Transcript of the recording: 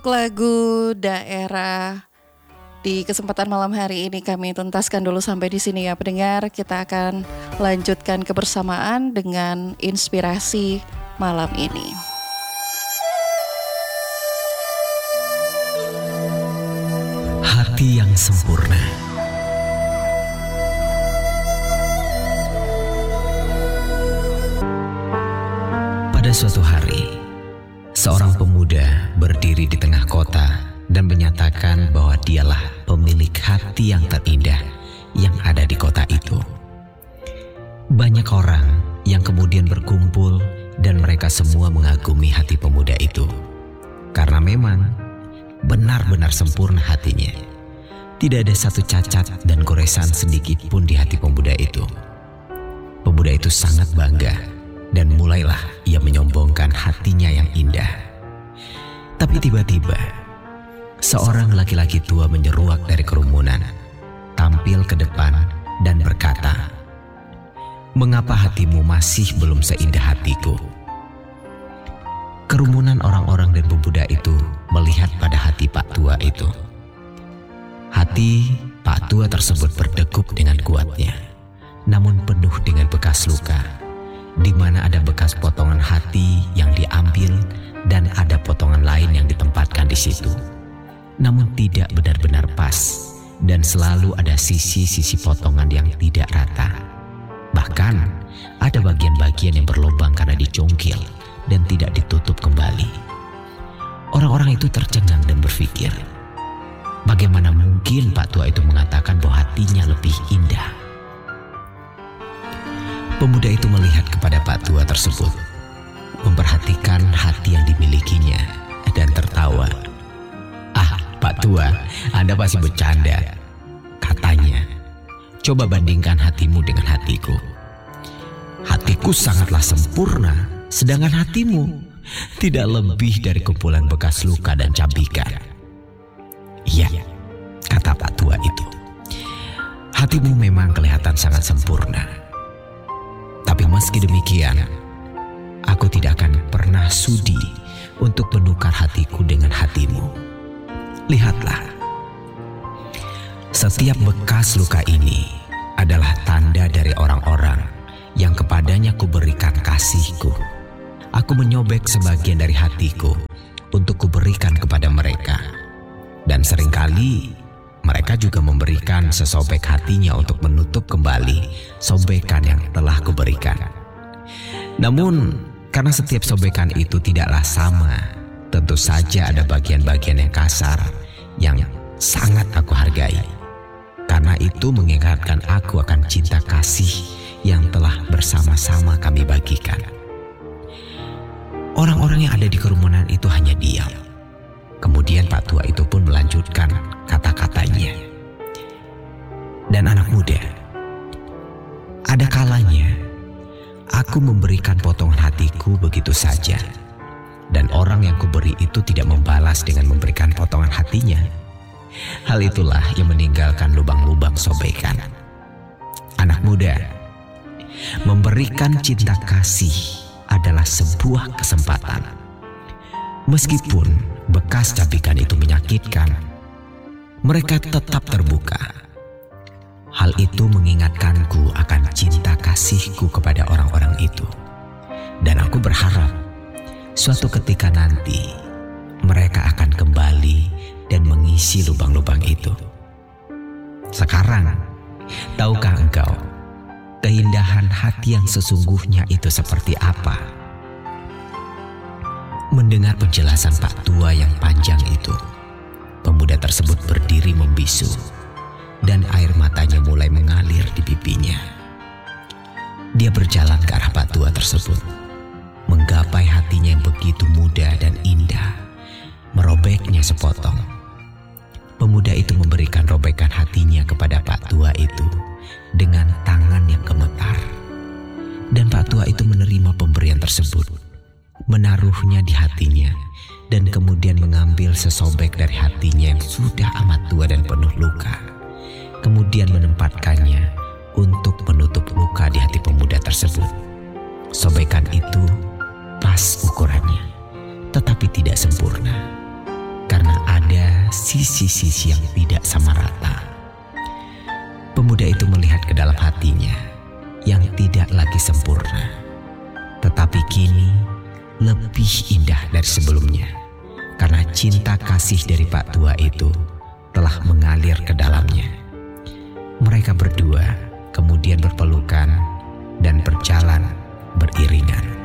Lagu daerah di kesempatan malam hari ini kami tuntaskan dulu sampai di sini ya pendengar. Kita akan lanjutkan kebersamaan dengan inspirasi malam ini. Hati yang sempurna. Pada suatu hari, seorang pemuda berdiri di tengah kota dan menyatakan bahwa dialah pemilik hati yang terindah yang ada di kota itu. Banyak orang yang kemudian berkumpul dan mereka semua mengagumi hati pemuda itu. Karena memang benar-benar sempurna hatinya. Tidak ada satu cacat dan goresan sedikit pun di hati pemuda itu. Pemuda itu sangat bangga dan mulailah ia menyombongkan hatinya yang indah. Tapi tiba-tiba, seorang laki-laki tua menyeruak dari kerumunan, tampil ke depan dan berkata, "Mengapa hatimu masih belum seindah hatiku?" Kerumunan orang-orang dan pemuda itu melihat pada hati Pak Tua itu. Hati Pak Tua tersebut berdegup dengan kuatnya, namun penuh dengan bekas luka, di mana ada bekas potongan hati yang diambil dan ada potongan lain yang ditempatkan di situ. Namun tidak benar-benar pas dan selalu ada sisi-sisi potongan yang tidak rata. Bahkan ada bagian-bagian yang berlubang karena dicongkil dan tidak ditutup kembali. Orang-orang itu tercengang dan berpikir, bagaimana mungkin Pak Tua itu mengatakan bahwa hatinya lebih indah? Pemuda itu melihat kepada Pak Tua tersebut, memperhatikan hati yang dimilikinya, dan tertawa. "Ah, Pak Tua, Anda pasti bercanda," katanya. "Coba bandingkan hatimu dengan hatiku. Hatiku sangatlah sempurna, sedangkan hatimu tidak lebih dari kumpulan bekas luka dan cabikan." "Iya," kata Pak Tua itu, "hatimu memang kelihatan sangat sempurna. Tapi meski demikian, aku tidak akan pernah sudi untuk menukar hatiku dengan hatimu. Lihatlah, setiap bekas luka ini adalah tanda dari orang-orang yang kepadanya kuberikan kasihku. Aku menyobek sebagian dari hatiku untuk kuberikan kepada mereka. Dan seringkali mereka juga memberikan sesobek hatinya untuk menutup kembali sobekan yang telah kuberikan. Namun, karena setiap sobekan itu tidaklah sama, tentu saja ada bagian-bagian yang kasar yang sangat aku hargai. Karena itu mengingatkan aku akan cinta kasih yang telah bersama-sama kami bagikan." Orang-orang yang ada di kerumunan itu hanya diam. Kemudian Pak Tua itu pun melanjutkan kata-katanya. "Dan anak muda, ada kalanya aku memberikan potongan hatiku begitu saja, dan orang yang kuberi itu tidak membalas dengan memberikan potongan hatinya. Hal itulah yang meninggalkan lubang-lubang sobekan. Anak muda, memberikan cinta kasih adalah sebuah kesempatan. Meskipun bekas cabikan itu menyakitkan, mereka tetap terbuka. Hal itu mengingatkanku akan cinta kasihku kepada orang-orang itu. Dan aku berharap suatu ketika nanti mereka akan kembali dan mengisi lubang-lubang itu. Sekarang, tahukah engkau keindahan hati yang sesungguhnya itu seperti apa?" Mendengar penjelasan Pak Tua yang panjang itu, pemuda tersebut berdiri membisu dan air matanya mulai mengalir di pipinya. Dia berjalan ke arah Pak Tua tersebut, menggapai hatinya yang begitu muda dan indah, merobeknya sepotong. Pemuda itu memberikan robekan hatinya kepada Pak Tua itu dengan tangan yang gemetar. Dan Pak Tua itu menerima pemberian tersebut, menaruhnya di hatinya, dan kemudian mengambil sesobek dari hatinya yang sudah amat tua dan penuh luka, kemudian menempatkannya untuk menutup luka di hati pemuda tersebut. Sobekan itu pas ukurannya, tetapi tidak sempurna. sisi-sisi yang tidak sama rata. Pemuda itu melihat ke dalam hatinya yang tidak lagi sempurna, tetapi kini lebih indah dari sebelumnya, karena cinta kasih dari Pak Tua itu telah mengalir ke dalamnya. Mereka berdua kemudian berpelukan dan berjalan beriringan.